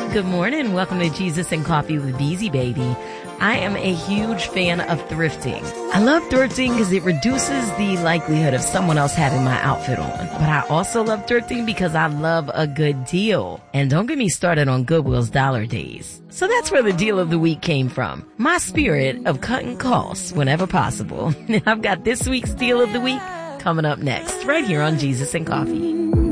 Good morning. Welcome to Jesus and Coffee with Beezy Baby. I am a huge fan of thrifting. I love thrifting because it reduces the likelihood of someone else having my outfit on. But I also love thrifting because I love a good deal. And don't get me started on Goodwill's Dollar Days. So that's where the deal of the week came from. My spirit of cutting costs whenever possible. I've got this week's deal of the week coming up next, right here on Jesus and Coffee.